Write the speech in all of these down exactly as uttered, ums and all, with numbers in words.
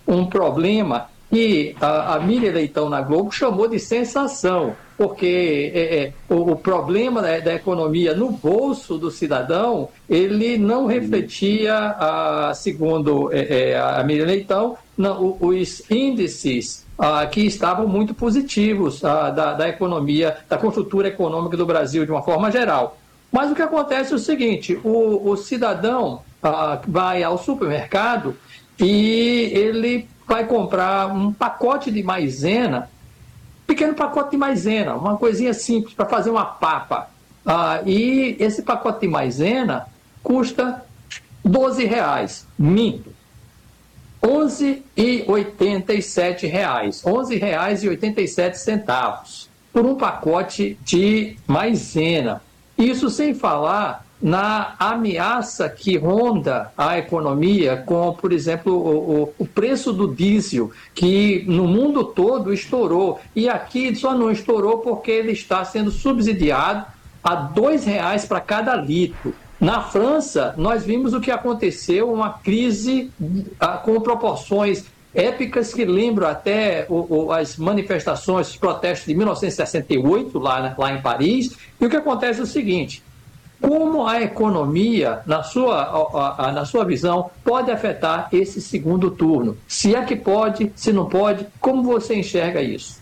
um problema que a, a Miriam Leitão na Globo chamou de sensação, porque é, é, o, o problema da, da economia no bolso do cidadão, ele não refletia, a, segundo é, é, a Miriam Leitão, não, os índices ah, que estavam muito positivos ah, da, da economia, da conjuntura econômica do Brasil de uma forma geral. Mas o que acontece é o seguinte, o, o cidadão ah, vai ao supermercado e ele vai comprar um pacote de maisena, pequeno pacote de maisena, uma coisinha simples para fazer uma papa. Ah, e esse pacote de maisena custa doze reais, minto. onze reais e oitenta e sete reais, onze reais e oitenta e sete centavos por um pacote de maisena. Isso sem falar na ameaça que ronda a economia com, por exemplo, o, o, o preço do diesel, que no mundo todo estourou. E aqui só não estourou porque ele está sendo subsidiado a dois reais para cada litro. Na França, nós vimos o que aconteceu, uma crise ah, com proporções épicas que lembram até o, o, as manifestações, os protestos de mil novecentos e sessenta e oito, lá, lá em Paris. E o que acontece é o seguinte: como a economia, na sua, a, a, na sua visão, pode afetar esse segundo turno? Se é que pode, se não pode, como você enxerga isso?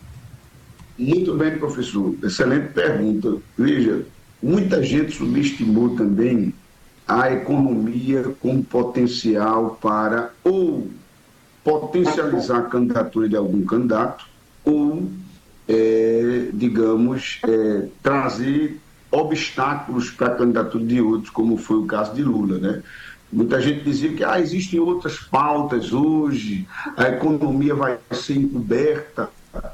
Muito bem, professor. Excelente pergunta. Veja, muita gente subestimou também a economia como potencial para ou potencializar a candidatura de algum candidato ou, é, digamos, é, trazer obstáculos para a candidatura de outros, como foi o caso de Lula, né? Muita gente dizia que ah, existem outras pautas hoje, a economia vai ser encoberta.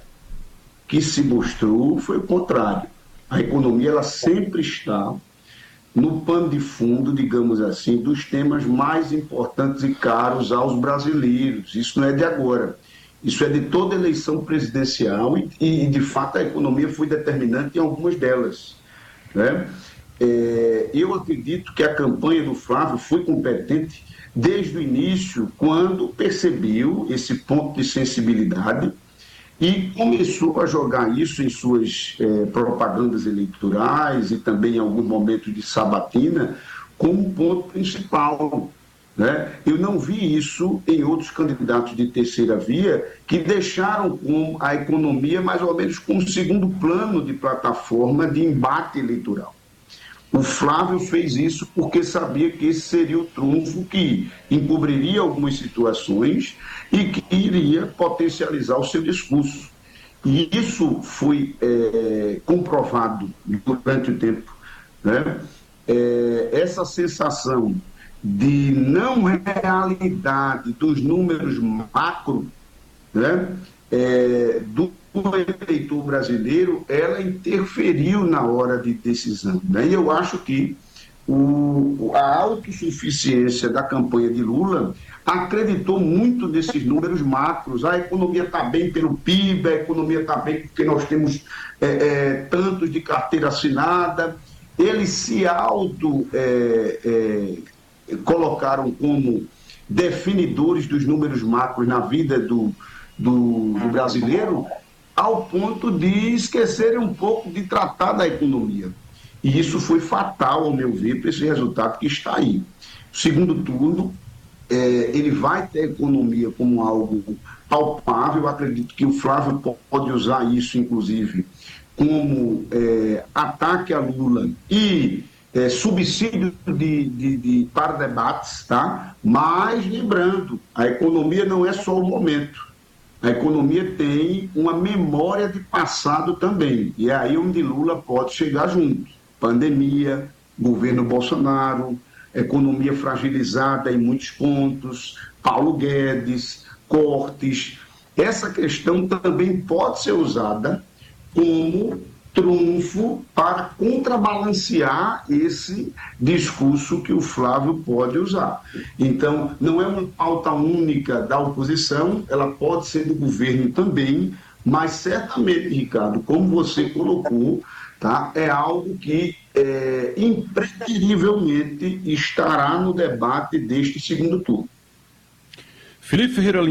Que se mostrou foi o contrário. A economia ela sempre está no pano de fundo, digamos assim, dos temas mais importantes e caros aos brasileiros. Isso não é de agora. Isso é de toda eleição presidencial e, e de fato, a economia foi determinante em algumas delas, né? É, eu acredito que a campanha do Flávio foi competente desde o início, quando percebeu esse ponto de sensibilidade e começou a jogar isso em suas eh, propagandas eleitorais e também em alguns momentos de sabatina como ponto principal, né? Eu não vi isso em outros candidatos de terceira via que deixaram com a economia mais ou menos como segundo plano de plataforma de embate eleitoral. O Flávio fez isso porque sabia que esse seria o trunfo que encobriria algumas situações e que iria potencializar o seu discurso. E isso foi é, comprovado durante o tempo, né? É, essa sensação de não realidade dos números macro, né? É, do eleitor brasileiro, ela interferiu na hora de decisão, né? E eu acho que o, a autossuficiência da campanha de Lula acreditou muito nesses números macros. A economia está bem pelo P I B, a economia está bem porque nós temos é, é, tantos de carteira assinada. Eles se auto é, é, colocaram como definidores dos números macros na vida do Do, do brasileiro, ao ponto de esquecerem um pouco de tratar da economia. E isso foi fatal, ao meu ver, para esse resultado que está aí. O segundo turno, é, ele vai ter a economia como algo palpável. Eu acredito que o Flávio pode usar isso, inclusive, como é, ataque a Lula e é, subsídio de, de, de, para debates, tá? Mas, lembrando, a economia não é só o momento. A economia tem uma memória de passado também, e é aí onde Lula pode chegar junto. Pandemia, governo Bolsonaro, economia fragilizada em muitos pontos, Paulo Guedes, cortes. Essa questão também pode ser usada como trunfo para contrabalancear esse discurso que o Flávio pode usar. Então, não é uma pauta única da oposição, ela pode ser do governo também, mas certamente, Ricardo, como você colocou, tá, é algo que é, impreterivelmente estará no debate deste segundo turno. Felipe Ferreira